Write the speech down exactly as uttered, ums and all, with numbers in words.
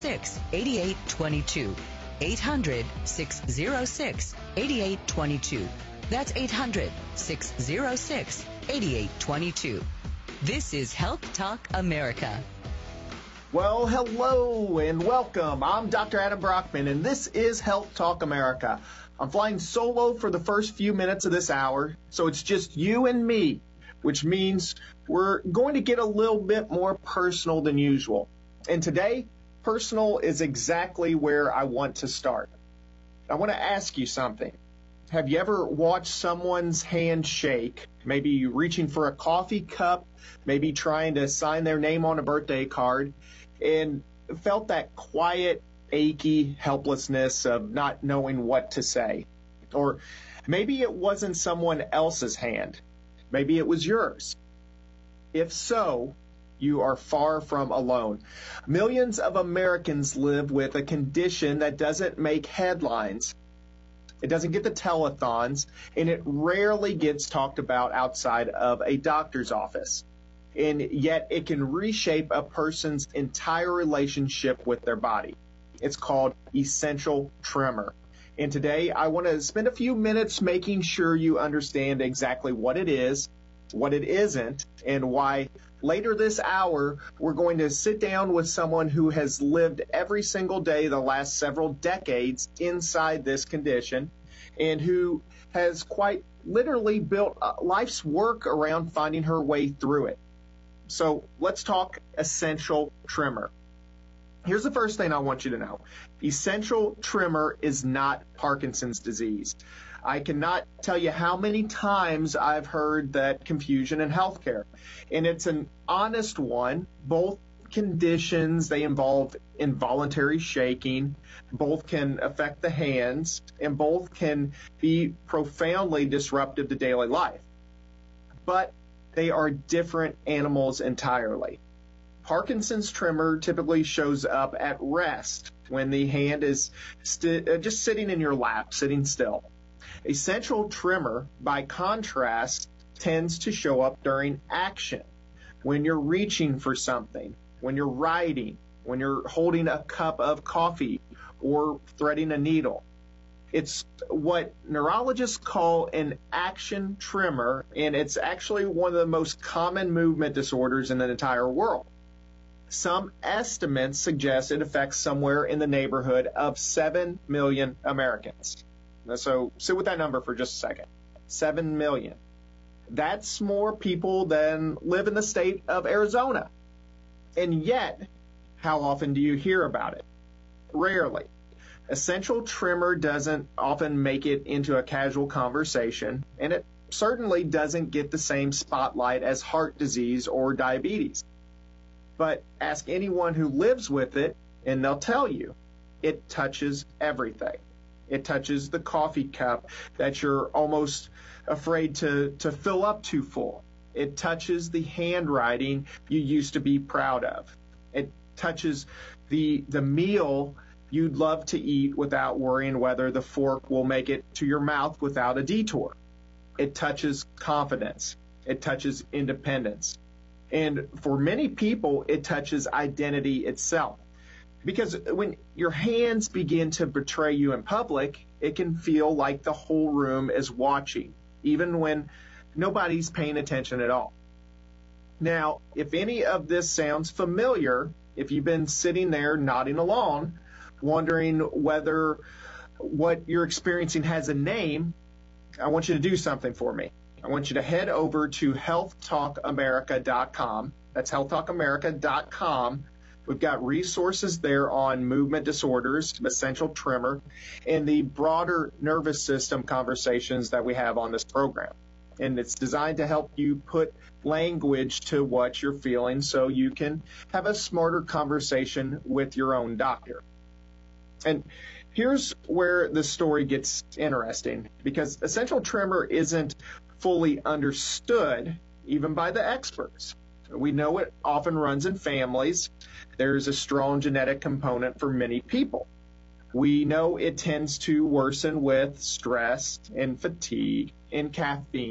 six, eight two two. eight hundred, six oh six, eight eight two two. That's eight hundred, six oh six, eight eight two two. This is Health Talk America. Well, hello and welcome. I'm Doctor Adam Brockman, and this is Health Talk America. I'm flying solo for the first few minutes of this hour, so it's just you and me, which means we're going to get a little bit more personal than usual. And today, personal is exactly where I want to start. I want to ask you something. Have you ever watched someone's hand shake, maybe reaching for a coffee cup, maybe trying to sign their name on a birthday card, and felt that quiet, achy helplessness of not knowing what to say? Or maybe it wasn't someone else's hand. Maybe it was yours. If so, you are far from alone. Millions of Americans live with a condition that doesn't make headlines. It doesn't get the telethons, and it rarely gets talked about outside of a doctor's office. And yet it can reshape a person's entire relationship with their body. It's called essential tremor. And today I want to spend a few minutes making sure you understand exactly what it is, what it isn't, and why later this hour we're going to sit down with someone who has lived every single day the last several decades inside this condition and who has quite literally built life's work around finding her way through it. So let's talk essential tremor. Here's the first thing I want you to know. Essential tremor is not Parkinson's disease. I cannot tell you how many times I've heard that confusion in healthcare. And it's an honest one. Both conditions, they involve involuntary shaking. Both can affect the hands, and both can be profoundly disruptive to daily life. But they are different animals entirely. Parkinson's tremor typically shows up at rest when the hand is st- uh, just sitting in your lap, sitting still. Essential tremor, by contrast, tends to show up during action, when you're reaching for something, when you're writing, when you're holding a cup of coffee or threading a needle. It's what neurologists call an action tremor, and it's actually one of the most common movement disorders in the entire world. Some estimates suggest it affects somewhere in the neighborhood of seven million Americans. So sit with that number for just a second. seven million. That's more people than live in the state of Arizona. And yet, how often do you hear about it? Rarely. Essential tremor doesn't often make it into a casual conversation, and it certainly doesn't get the same spotlight as heart disease or diabetes. But ask anyone who lives with it, and they'll tell you, it touches everything. It touches the coffee cup that you're almost afraid to, to fill up too full. It touches the handwriting you used to be proud of. It touches the, the meal you'd love to eat without worrying whether the fork will make it to your mouth without a detour. It touches confidence. It touches independence. And for many people, it touches identity itself. Because when your hands begin to betray you in public, it can feel like the whole room is watching, even when nobody's paying attention at all. Now, if any of this sounds familiar, if you've been sitting there nodding along, wondering whether what you're experiencing has a name, I want you to do something for me. I want you to head over to health talk america dot com. That's health talk america dot com. We've got resources there on movement disorders, essential tremor, and the broader nervous system conversations that we have on this program. And it's designed to help you put language to what you're feeling so you can have a smarter conversation with your own doctor. And here's where the story gets interesting, because essential tremor isn't fully understood even by the experts. We know it often runs in families. There's a strong genetic component for many people. We know it tends to worsen with stress and fatigue and caffeine.